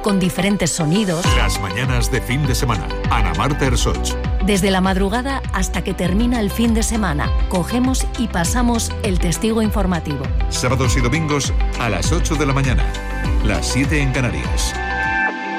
con diferentes sonidos. Las mañanas de fin de semana. Ana Marta Ersoch. Desde la madrugada hasta que termina el fin de semana, cogemos y pasamos el testigo informativo. Sábados y domingos a las 8 de la mañana, las 7 en Canarias.